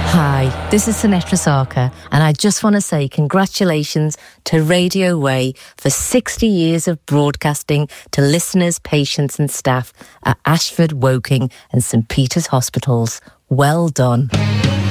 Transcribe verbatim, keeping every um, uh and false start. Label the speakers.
Speaker 1: Hi, this is Sinetra Sarkar, and I just want to say congratulations to Radio Way for sixty years of broadcasting to listeners, patients and staff at Ashford, Woking and St Peter's Hospitals. Well done.